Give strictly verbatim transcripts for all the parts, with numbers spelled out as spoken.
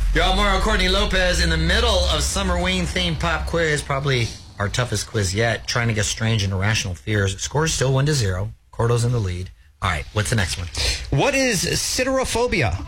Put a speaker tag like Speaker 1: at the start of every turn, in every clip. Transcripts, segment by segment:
Speaker 1: Yo, Mauro Courtney Lopez in the middle of Summer Ween themed pop quiz. Probably our toughest quiz yet. Trying to get strange and irrational fears. Score is still one to zero. Cordo's in the lead. All right, what's the next one?
Speaker 2: What is siderophobia?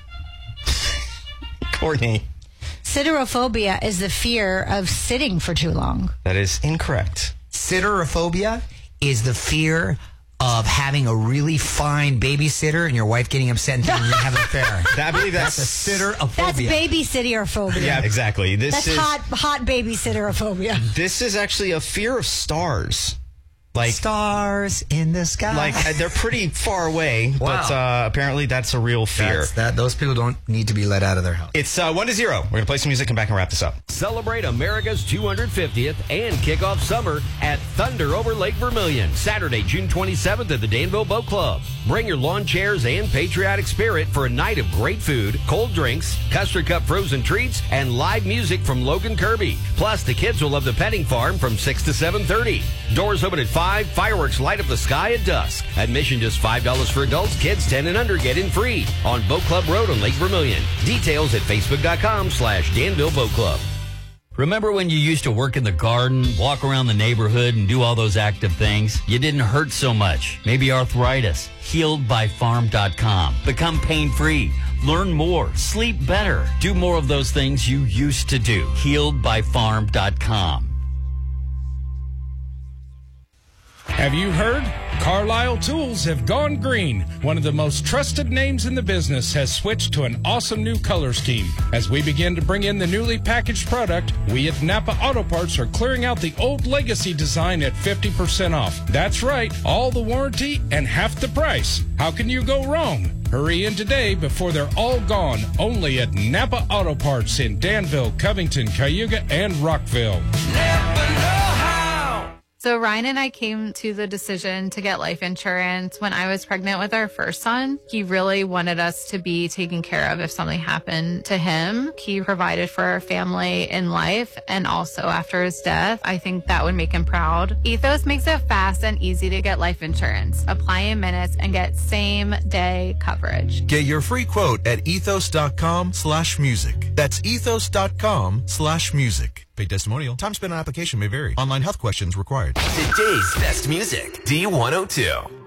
Speaker 2: Courtney.
Speaker 3: Siderophobia is the fear of sitting for too long.
Speaker 2: That is incorrect.
Speaker 1: Siderophobia is the fear of having a really fine babysitter and your wife getting upset and thinking you have an affair.
Speaker 2: I believe that's,
Speaker 1: that's a siderophobia.
Speaker 3: That's babysitterophobia.
Speaker 2: Yeah, exactly. This
Speaker 3: That's
Speaker 2: is
Speaker 3: hot, hot babysitterophobia.
Speaker 2: This is actually a fear of stars. Like
Speaker 1: stars in the sky.
Speaker 2: Like uh, they're pretty far away,
Speaker 1: wow.
Speaker 2: but uh, apparently that's a real fear.
Speaker 1: That's that those people don't need to be let out of their house.
Speaker 2: It's uh, one to zero. We're gonna play some music, come back and wrap this up.
Speaker 4: Celebrate America's two hundred fiftieth and kick off summer at Thunder over Lake Vermilion, Saturday, June twenty-seventh at the Danville Boat Club. Bring your lawn chairs and patriotic spirit for a night of great food, cold drinks, custard cup frozen treats, and live music from Logan Kirby. Plus, the kids will love the petting farm from six to seven thirty. Doors open at five. Fireworks light up the sky at dusk. Admission just five dollars for adults. Kids ten and under get in free on Boat Club Road on Lake Vermilion. Details at facebook.com slash Danville Boat Club.
Speaker 5: Remember when you used to work in the garden, walk around the neighborhood, and do all those active things? You didn't hurt so much. Maybe arthritis. healed by farm dot com. Become pain-free. Learn more. Sleep better. Do more of those things you used to do. healed by farm dot com.
Speaker 6: Have you heard? Carlisle Tools have gone green. One of the most trusted names in the business has switched to an awesome new color scheme. As we begin to bring in the newly packaged product, we at Napa Auto Parts are clearing out the old legacy design at fifty percent off. That's right, all the warranty and half the price. How can you go wrong? Hurry in today before they're all gone. Only at Napa Auto Parts in Danville, Covington, Cayuga, and Rockville.
Speaker 7: Never know how. So Ryan and I came to the decision to get life insurance when I was pregnant with our first son. He really wanted us to be taken care of if something happened to him. He provided for our family in life and also after his death. I think that would make him proud. Ethos makes it fast and easy to get life insurance. Apply in minutes and get same day coverage.
Speaker 8: Get your free quote at ethos.com slash music. That's ethos.com slash music. Paid testimonial. Time spent on application may vary. Online health questions required.
Speaker 9: Today's best music. D one oh two.